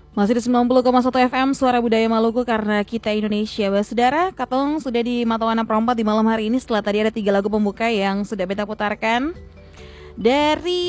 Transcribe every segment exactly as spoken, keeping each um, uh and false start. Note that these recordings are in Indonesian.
Masih di sembilan puluh koma satu F M Suara Budaya Maluku karena kita Indonesia. Saudara, Katong sudah di Matawana Perempat di malam hari ini. Setelah tadi ada tiga lagu pembuka yang sudah beta putarkan dari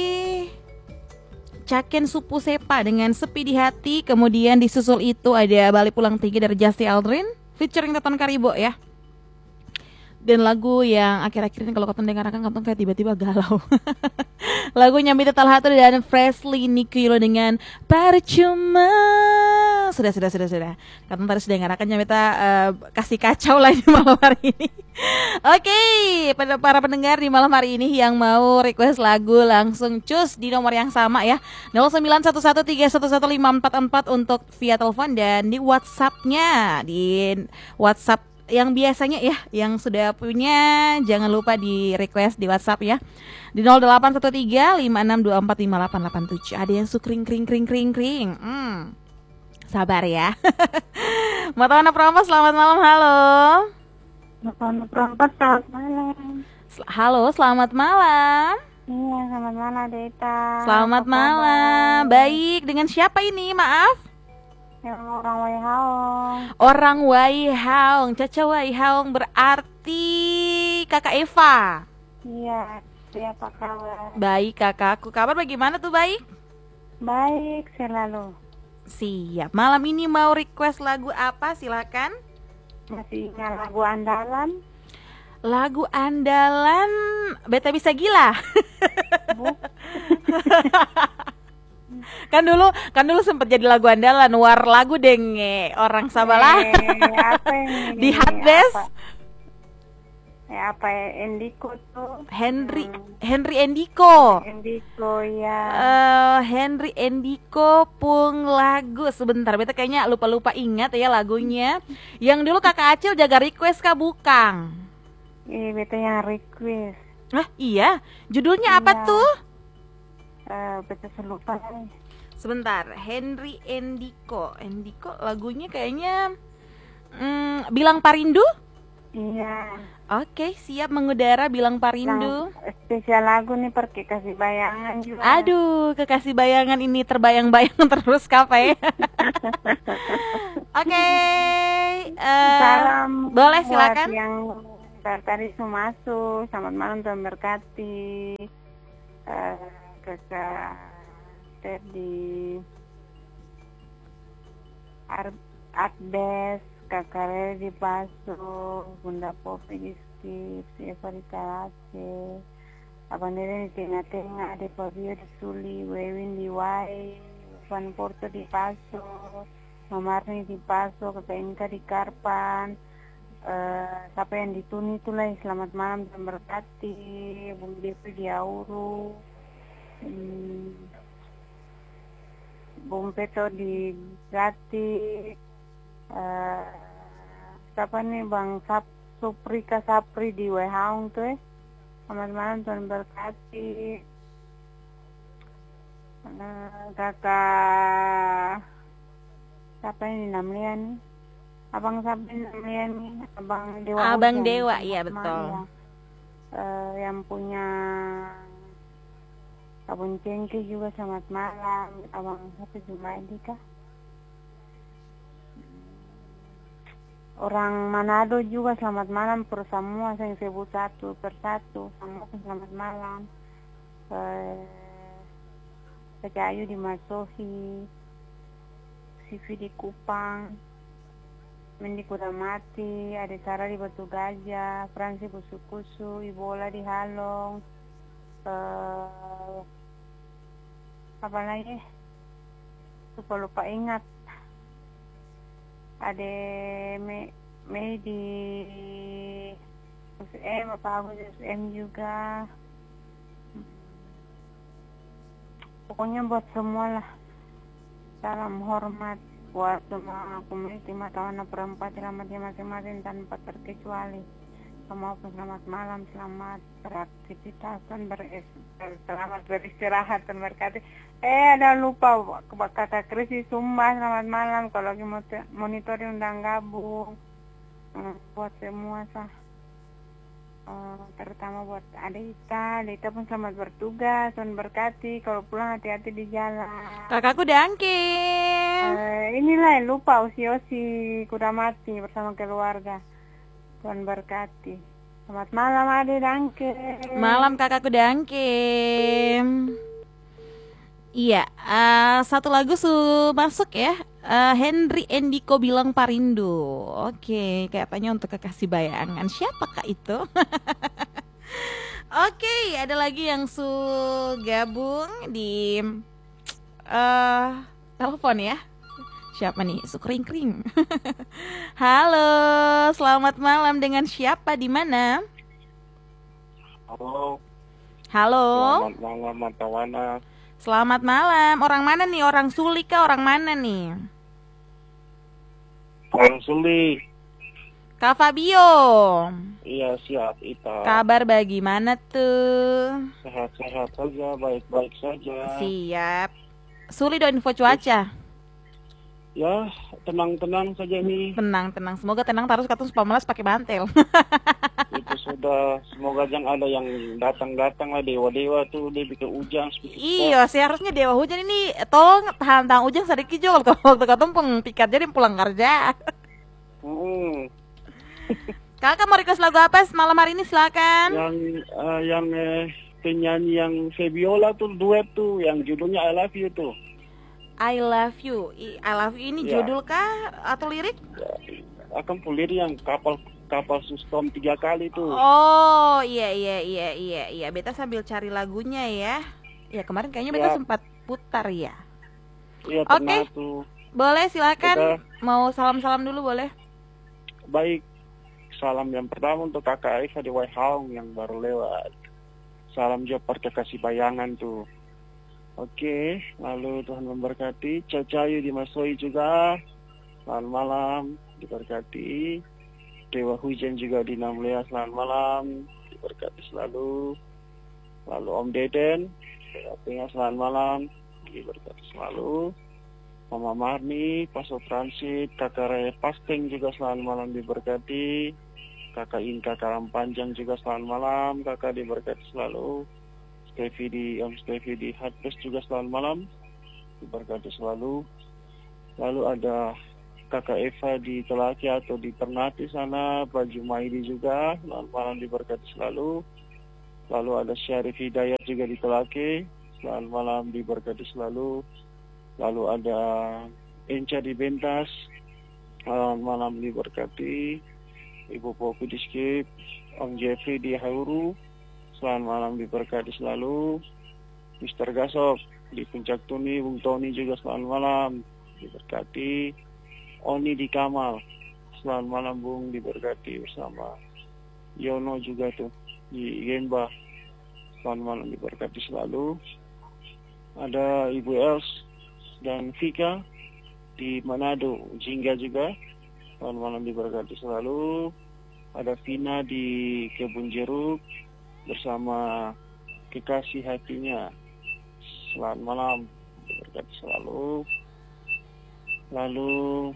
Caken Supu Sepa dengan Sepi di Hati. Kemudian disusul itu ada Balik Pulang Tiga dari Justy Aldrin featuring Teton Karibo ya. Dan lagu yang akhir-akhir ini kalau Katong dengarkan, Katong kayak tiba-tiba galau. Lagunya Mita Talhatu dan Freshly Nikilo dengan Percuma. Sudah, sudah, sudah, sudah. Katong tadi sudah dengarkan Nyamita uh, kasih kacau lah di malam hari ini. Oke, okay, pada para pendengar di malam hari ini yang mau request lagu langsung cus di nomor yang sama ya, nol sembilan satu satu tiga satu satu lima empat empat untuk via telepon, dan di WhatsApp-nya di WhatsApp yang biasanya ya, yang sudah punya jangan lupa di request di WhatsApp ya, di nol delapan satu tiga lima enam dua empat lima delapan delapan tujuh. Ada yang sukring kring kring kring kring. Hmm. Sabar ya. Matawana Perempat, selamat malam. Halo. Matawana Perempat, selamat malam. Sel- Halo, selamat malam. Iya, selamat malam Deta. Selamat Apa malam. kabar? Baik, dengan siapa ini? Maaf. Yang orang Waihaong. Orang Waihaong, Caca Waihaong berarti kakak Eva. Iya, siapa kabar? Baik kakakku, kabar bagaimana tuh? Baik? Baik, selalu. Siap, malam ini mau request lagu apa? Silakan. Masih ingat lagu andalan? Lagu andalan Beta Bisa Gila. Bu? kan dulu kan dulu sempat jadi lagu andalan, war lagu denge orang Sabalah. Eh, apa yang ini? Di Hatbest. Apa? Eh, apa ya? Endiko tuh? Henry Hmm. Henry Endiko. Endiko ya. Eh, Henry Endiko pung lagu sebentar, beta kayaknya lupa-lupa ingat ya lagunya. Yang dulu kakak Acil jaga request kah Bukang? Ini beta yang request. Ah iya, judulnya apa Iya. tuh? Eh, beta selupa nih. Sebentar, Henry Endiko. Endiko lagunya kayaknya hmm, Bilang Parindu? Iya. Oke, siap mengudara Bilang Parindu. Yang spesial lagu nih pergi kasih bayangan juga. Aduh, kekasih bayangan ini terbayang-bayang terus kape. Oke, eh, Salam boleh buat silakan. yang tadi Sumasu, selamat malam Tuhan berkati. Eh, kakak Teddy, Ar- Adbes, kakak Rere di Paso, Bunda Popi di Skip, Eva di Karace, Abang Dede di Tengah-Tengah, Ade Fabio di Suli, Wewin di Wai, Van Porto di Paso, Mamarni di Paso, kakak Inka di Karpan, uh, siapa yang dituni itulah, selamat malam dan berkati, Bung Devi di Auru, hmm, Bung Peto di Gati, uh, siapa nih Bang Sap Suprika Sapri di Waihaong tuh eh. Selamat malam Tuhan berkati. Uh, kakak siapa ini namanya nih? Abang siapa ini namanya nih? Abang Dewa. Abang Hujan. Dewa, Selamat iya malam, betul. ya. Uh, yang punya Abang Cengke juga selamat malam. Abang siapa Jumaidi kah? Orang Manado juga selamat malam per semua, saya sebut satu persatu. Semua selamat malam. Eh, Ayu di Masohi, Sivi di Kupang, Mendi Kudamati, Ade Sarah di Batu Gajah, Fransi Kusu-Kusu, Ibola di Halong, eh, apa lagi? Lupa-lupa ingat. Ada Mei, Mei di U S M, apa aku di U S M juga. Pokoknya buat semua lah. Salam hormat buat semua komuniti Matawana Perempat, selamatnya masing-masing tanpa terkecuali. Semua selamat malam, selamat beraktivitas dan beres, selamat beristirahat dan berkati. Eh ada lupa kakak Krisi Sumba, selamat malam. Kalau lagi monitoring undang gabung, hmm, buat semua sah. Oh, terutama buat Adita. Adita pun selamat bertugas, Tuhan berkati. Kalau pulang hati-hati di jalan. Kakakku Dangke. Uh, inilah yang lupa usi-usi kuda mati bersama keluarga. Tuhan berkati. Selamat malam Ade Dangke. Malam kakakku Dangke. Iya, uh, satu lagu su masuk ya. Uh, Henry Endiko bilang Parindo. Oke, katanya untuk kekasih bayangan. Siapakah itu? Oke, ada lagi yang su gabung di uh, telepon ya. Siapa nih? Su kring-kring. Halo, selamat malam, dengan siapa di mana? Halo. Halo. Selamat malam Matawana. Selamat malam. Orang mana nih? Orang Suli kah? Orang mana nih? Orang Suli. Kak Fabio. Iya siap Ita. Kabar bagaimana tuh? Sehat-sehat saja, baik-baik saja. Siap. Suli do info cuaca. Ya, tenang-tenang saja nih. Tenang-tenang. Semoga tenang terus katanya supaya malas pakai bantel. Itu sudah, semoga jangan ada yang datang-datang lah dewa-dewa tuh dia bikin hujan. Iya, seharusnya dewa hujan ini tolong tahan-tahan hujan sedikit jol tuh waktu ketemu pengpikat jadi pulang kerja. Hmm. Kakak mau request lagu apa malam hari ini, silakan. Yang uh, yang eh, penyanyi yang Febiola tuh duet tuh yang judulnya I Love You tuh. I love you. I love you ini ya. Judul kah atau lirik? Ya, akan pulir yang kapal kapal sustom tiga kali tuh. Oh iya iya iya iya iya. Beta sambil cari lagunya ya. Ya kemarin kayaknya beta ya. sempat putar ya. Iya. Oke. Okay. Tuh. Boleh silakan. Beta... Mau salam-salam dulu boleh? Baik. Salam yang pertama untuk kakak Eva di Waihaung yang baru lewat. Salam juga kekasih bayangan tuh. Oke, lalu Tuhan memberkati. Cacayu di Masoi juga. Selamat malam, diberkati. Dewa Hujan juga di Namlea, selamat malam, diberkati selalu. Lalu Om Deden, artinya selamat malam, diberkati selalu. Mama Marni, Paso Transit, Kakak Raya Pasteng juga selamat malam, diberkati. Kakak Inka Karampanjang juga selamat malam, kakak diberkati selalu. Stevi di Om Stevi di Hatpes juga selamat malam, diberkati selalu. Lalu ada kakak Eva di Telaki atau di Ternate sana, Pak Jumaidi juga selamat malam, diberkati selalu. Lalu ada Syarif Hidayat juga di Telaki, selamat malam, diberkati selalu. Lalu ada Enca di Bentas, selamat malam, diberkati. Ibu Popi di Skip, Om Jeffrey di Hauru, selamat malam, diberkati selalu. Mister Gasok di Puncak Tuni, Bung Tony juga selamat malam, diberkati. Oni di Kamal, selamat malam Bung, diberkati bersama. Yono juga tuh di Gemba, selamat malam, diberkati selalu. Ada Ibu Els dan Vika di Manado, Jingga juga, selamat malam, diberkati selalu. Ada Vina di Kebun Jeruk bersama kekasih hatinya, selamat malam, diberkati selalu. Lalu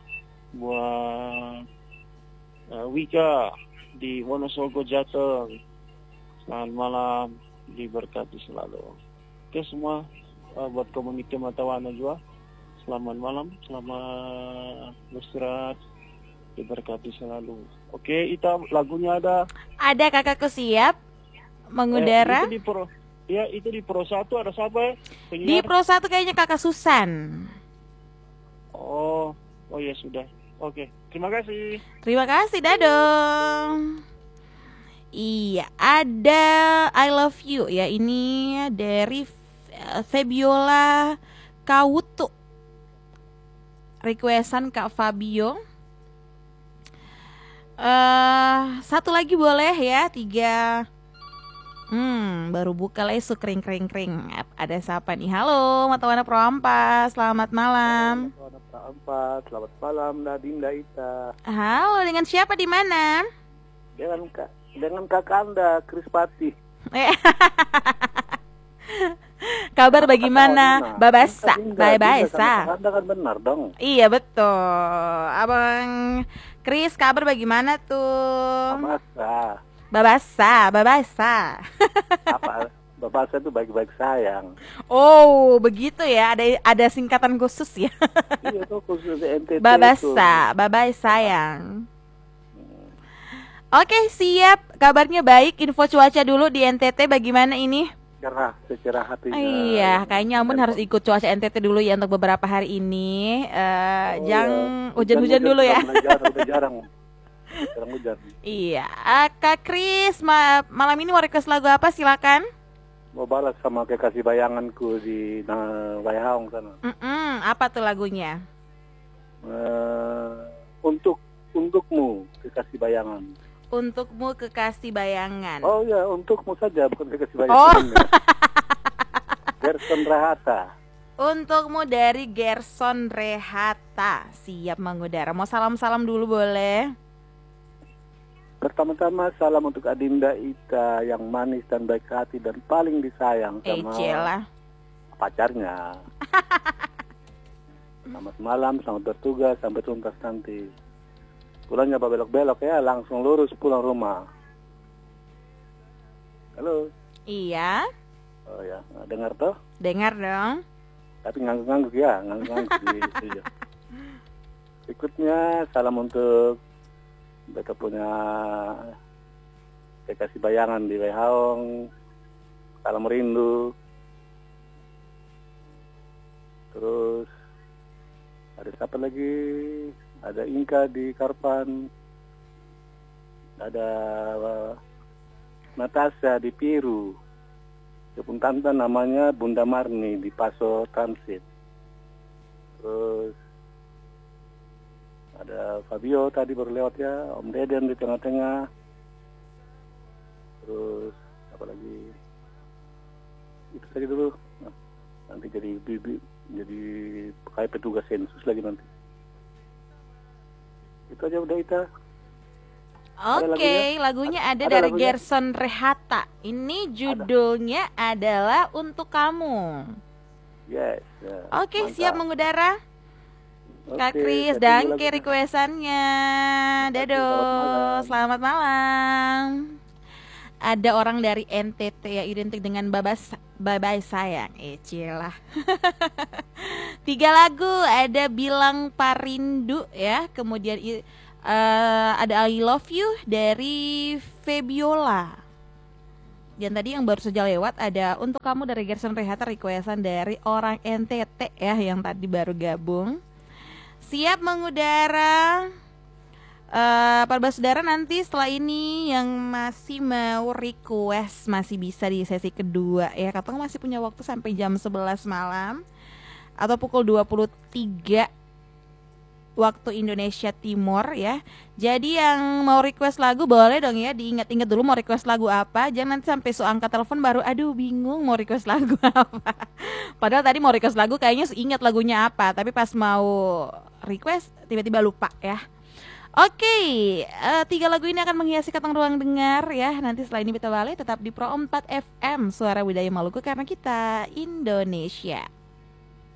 buat uh, Wika di Wonosobo Jateng, selamat malam, diberkati selalu. Oke semua, uh, buat komuniti Matawana juga selamat malam, selamat beristirahat, diberkati selalu. Oke, Ita, lagunya ada? Ada, kakakku siap mengudara. Eh, itu di Pro, ya itu di Pro satu ada siapa ya? Penyiar? Di Pro satu kayaknya kakak Susan. Oh, oh ya sudah. Oke, terima kasih. Terima kasih, dadong. Iya, ada I Love You ya, ini dari Febiola Kawutu. Requestan Kak Fabio. Uh, satu lagi boleh ya, tiga. Hmm, baru buka lesu kering kering kering. Ada siapa nih? Halo, Matawana Pro Ampas, selamat malam. Matawana Pro Ampas, selamat malam Nadinda Ita. Halo, dengan siapa di mana? Dengan kak, dengan kakak Anda, Krispati. Kabar bagaimana? Babasa, bye bye sa. Anda kan benar dong. Iya betul, Abang Kris, kabar bagaimana tuh? Babasa. Babasa, babasa. Apa? Babasa itu baik-baik sayang. Oh, begitu ya. Ada ada singkatan khusus ya. Iya tuh khusus N T T itu. Babasa, babay sayang. Oke, siap. Kabarnya baik. Info cuaca dulu di N T T bagaimana ini? Cerah, secerah hatinya. Iya, kayaknya Amun harus ikut cuaca N T T dulu ya untuk beberapa hari ini. Uh, Oh, jangan iya. hujan-hujan dulu ya. Udah jarang, udah jarang. Jarang hujan. Iya, Ah, Kak Kris, ma- malam ini mau request lagu apa? Silakan. Mau balas sama kekasih bayanganku di nah, Waihaong sana. Mm-mm, apa tuh lagunya? Uh, untuk untukmu kekasih bayangan. Untukmu kekasih bayangan. Oh ya, untukmu saja bukan kekasih Oh. bayangan. Gerson Rahata. Untukmu dari Gerson Rehata. Siap mengudara. Mau salam-salam dulu boleh? Pertama-tama salam untuk Adinda Ita yang manis dan baik hati dan paling disayang sama Ecelah. pacarnya. Selamat malam, selamat bertugas sampai tuntas nanti. Pulangnya belok-belok ya, langsung lurus pulang rumah. Halo. Iya, Oh ya, dengar toh? dengar dong. Tapi ngangguk-ngangguk ya, ngangguk-ngangguk di studio. Berikutnya salam untuk beta punya kekasih bayangan di Waihaong. Salam rindu. Terus ada siapa lagi? Ada Inka di Karpan. Ada uh, Natasha di Piru. Jepun tante namanya Bunda Marni di Paso Transit. Terus ada Fabio tadi baru lewat ya, Om Deden di tengah-tengah. Terus apa lagi? Itu saja dulu. Nah, nanti jadi bibi, jadi kayak petugas sensus lagi nanti. Itu aja udah Ita. Ada Oke, lagunya? lagunya ada, Ada dari lagunya? Gerson Rehata. Ini judulnya adalah Untuk Kamu. Yes. Ya, Oke, mantap. siap mengudara. Kak Oke, Kris, saya dan tunggu ke lagunya. requestannya. Terima kasih, Dadah, selamat selamat malam. Ada orang dari N T T ya, identik dengan babas, babay sayang. Ecilah. Tiga lagu, ada Bilang Parindu ya, kemudian i- eh, ada I Love You dari Febiola. Dan tadi yang baru saja lewat ada Untuk Kamu dari Gerson Rehata, requestan dari orang N T T ya, yang tadi baru gabung. Siap mengudara. Uh, para saudara, nanti setelah ini yang masih mau request masih bisa di sesi kedua ya. Katong masih punya waktu sampai jam sebelas malam atau pukul dua puluh tiga waktu Indonesia Timur ya. Jadi yang mau request lagu boleh dong ya, diingat-ingat dulu mau request lagu apa. Jangan nanti sampai so angkat telepon baru aduh bingung mau request lagu apa. Padahal tadi mau request lagu kayaknya ingat lagunya apa, tapi pas mau request tiba-tiba lupa ya. Oke, uh, tiga lagu ini akan menghiasi Katang Ruang Dengar ya. Nanti setelah ini kita balik tetap di Pro empat F M, Suara Budaya Maluku, karena kita Indonesia.